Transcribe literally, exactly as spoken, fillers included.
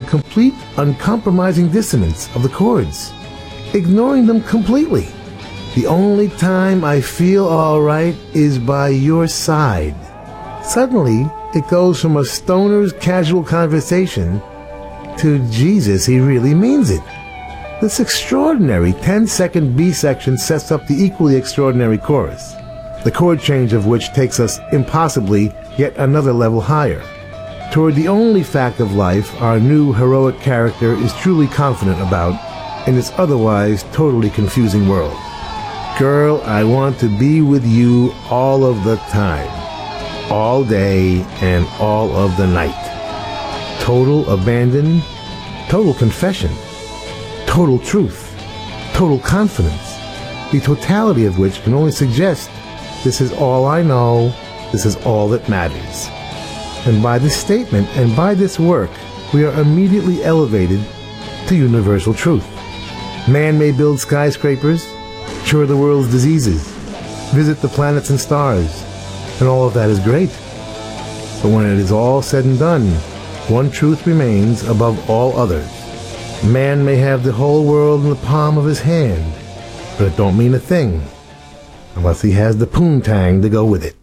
complete, uncompromising dissonance of the chords, ignoring them completely. The only time I feel all right is by your side. Suddenly, it goes from a stoner's casual conversation to Jesus, he really means it. This extraordinary ten-second B section sets up the equally extraordinary chorus, the chord change of which takes us impossibly yet another level higher, toward the only fact of life our new heroic character is truly confident about in this otherwise totally confusing world. Girl, I want to be with you all of the time, all day and all of the night. Total abandon, total confession, total truth, total confidence, the totality of which can only suggest this is all I know, this is all that matters. And by this statement and by this work, we are immediately elevated to universal truth. Man may build skyscrapers, cure the world's diseases, visit the planets and stars, and all of that is great. But when it is all said and done, one truth remains above all others. Man may have the whole world in the palm of his hand, but it don't mean a thing unless he has the poontang to go with it.